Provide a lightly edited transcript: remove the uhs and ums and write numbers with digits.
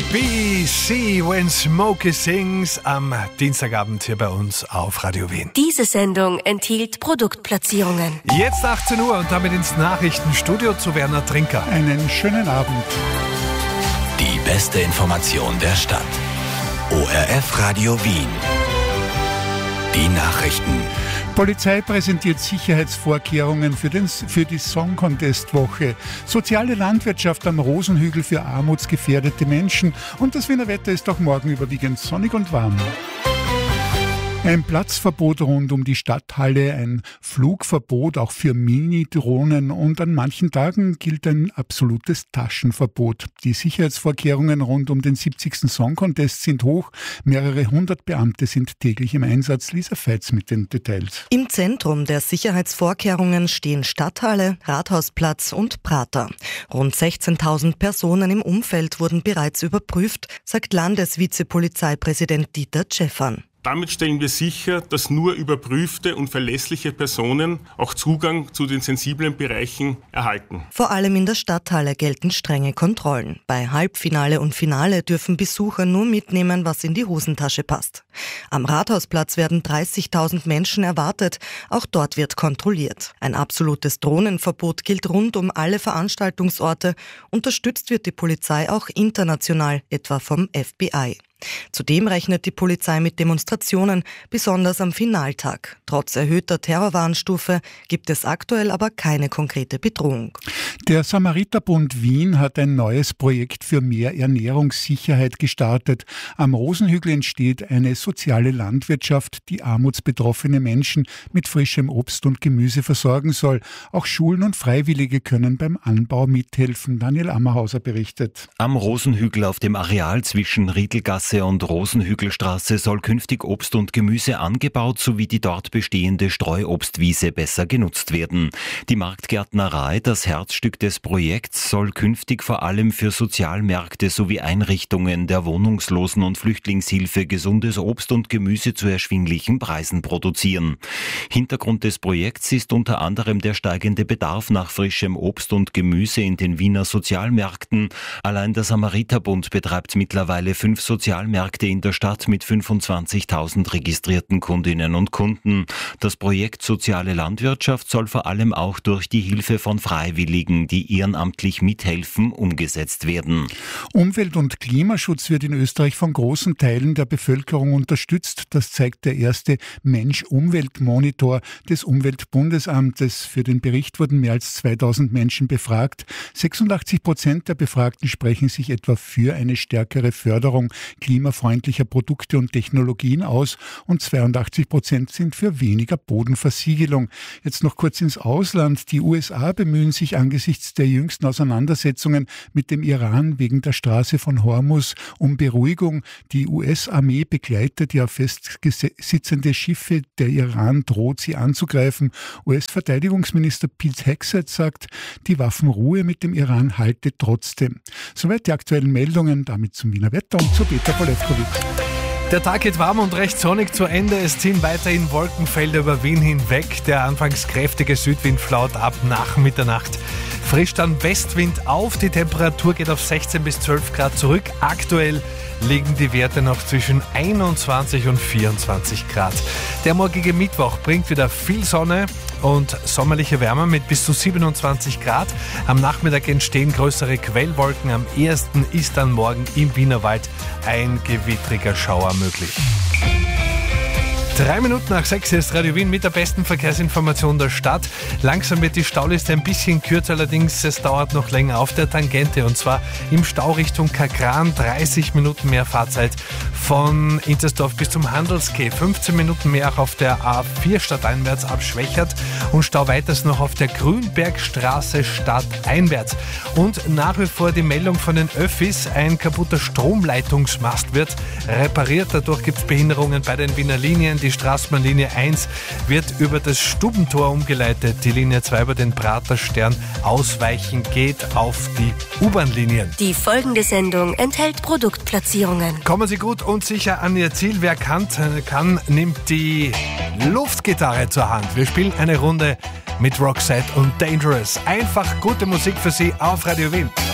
BBC When Smokey Sings am Dienstagabend hier bei uns auf Radio Wien. Diese Sendung enthielt Produktplatzierungen. Jetzt 18 Uhr und damit ins Nachrichtenstudio zu Werner Trinker. Einen schönen Abend. Die beste Information der Stadt. ORF Radio Wien. Die Nachrichten. Polizei präsentiert Sicherheitsvorkehrungen für die Song Contest Woche. Soziale Landwirtschaft am Rosenhügel für armutsgefährdete Menschen. Und das Wiener Wetter ist auch morgen überwiegend sonnig und warm. Ein Platzverbot rund um die Stadthalle, ein Flugverbot auch für Mini-Drohnen und an manchen Tagen gilt ein absolutes Taschenverbot. Die Sicherheitsvorkehrungen rund um den 70. Song Contest sind hoch. Mehrere hundert Beamte sind täglich im Einsatz. Lisa Feitz mit den Details. Im Zentrum der Sicherheitsvorkehrungen stehen Stadthalle, Rathausplatz und Prater. Rund 16.000 Personen im Umfeld wurden bereits überprüft, sagt Landesvizepolizeipräsident Dieter Tscheffan. Damit stellen wir sicher, dass nur überprüfte und verlässliche Personen auch Zugang zu den sensiblen Bereichen erhalten. Vor allem in der Stadthalle gelten strenge Kontrollen. Bei Halbfinale und Finale dürfen Besucher nur mitnehmen, was in die Hosentasche passt. Am Rathausplatz werden 30.000 Menschen erwartet. Auch dort wird kontrolliert. Ein absolutes Drohnenverbot gilt rund um alle Veranstaltungsorte. Unterstützt wird die Polizei auch international, etwa vom FBI. Zudem rechnet die Polizei mit Demonstrationen, besonders am Finaltag. Trotz erhöhter Terrorwarnstufe gibt es aktuell aber keine konkrete Bedrohung. Der Samariterbund Wien hat ein neues Projekt für mehr Ernährungssicherheit gestartet. Am Rosenhügel entsteht eine soziale Landwirtschaft, die armutsbetroffene Menschen mit frischem Obst und Gemüse versorgen soll. Auch Schulen und Freiwillige können beim Anbau mithelfen. Daniel Ammerhauser berichtet. Am Rosenhügel auf dem Areal zwischen Riedelgasse und Rosenhügelstraße soll künftig Obst und Gemüse angebaut sowie die dort bestehende Streuobstwiese besser genutzt werden. Die Marktgärtnerei, das Herzstück des Projekts, soll künftig vor allem für Sozialmärkte sowie Einrichtungen der Wohnungslosen- und Flüchtlingshilfe gesundes Obst und Gemüse zu erschwinglichen Preisen produzieren. Hintergrund des Projekts ist unter anderem der steigende Bedarf nach frischem Obst und Gemüse in den Wiener Sozialmärkten. Allein der Samariterbund betreibt mittlerweile 5 Sozialmärkte in der Stadt mit 25.000 registrierten Kundinnen und Kunden. Das Projekt Soziale Landwirtschaft soll vor allem auch durch die Hilfe von Freiwilligen, die ehrenamtlich mithelfen, umgesetzt werden. Umwelt- und Klimaschutz wird in Österreich von großen Teilen der Bevölkerung unterstützt. Das zeigt der erste Mensch-Umwelt-Monitor des Umweltbundesamtes. Für den Bericht wurden mehr als 2.000 Menschen befragt. 86% der Befragten sprechen sich etwa für eine stärkere Förderung klimafreundlicher Produkte und Technologien aus und 82% sind für weniger Bodenversiegelung. Jetzt noch kurz ins Ausland. Die USA bemühen sich angesichts der jüngsten Auseinandersetzungen mit dem Iran wegen der Straße von Hormuz um Beruhigung. Die US-Armee begleitet ja festsitzende Schiffe. Der Iran droht, sie anzugreifen. US-Verteidigungsminister Pete Hegseth sagt, die Waffenruhe mit dem Iran halte trotzdem. Soweit die aktuellen Meldungen, damit zum Wiener Wetter und zu Peter Polewkowitz. Der Tag geht warm und recht sonnig zu Ende. Es ziehen weiterhin Wolkenfelder über Wien hinweg. Der anfangs kräftige Südwind flaut ab nach Mitternacht. Frisch dann Westwind auf. Die Temperatur geht auf 16 bis 12 Grad zurück. Aktuell liegen die Werte noch zwischen 21 und 24 Grad. Der morgige Mittwoch bringt wieder viel Sonne und sommerliche Wärme mit bis zu 27 Grad. Am Nachmittag entstehen größere Quellwolken. Am ehesten ist dann morgen im Wienerwald ein gewittriger Schauer möglich. 3 Minuten nach 6 ist Radio Wien mit der besten Verkehrsinformation der Stadt. Langsam wird die Stauliste ein bisschen kürzer, allerdings es dauert noch länger auf der Tangente und zwar im Stau Richtung Kagran 30 Minuten mehr Fahrzeit von Intersdorf bis zum Handelsquai, 15 Minuten mehr auch auf der A4 stadteinwärts ab Schwächert und Stau weiters noch auf der Grünbergstraße stadteinwärts. Und nach wie vor die Meldung von den Öffis, ein kaputter Stromleitungsmast wird repariert, dadurch gibt es Behinderungen bei den Wiener Linien. Die Straßenbahnlinie 1 wird über das Stubentor umgeleitet. Die Linie 2 über den Praterstern ausweichen geht auf die U-Bahn-Linien. Die folgende Sendung enthält Produktplatzierungen. Kommen Sie gut und sicher an Ihr Ziel. Wer kann, nimmt die Luftgitarre zur Hand. Wir spielen eine Runde mit Roxette und Dangerous. Einfach gute Musik für Sie auf Radio Wien.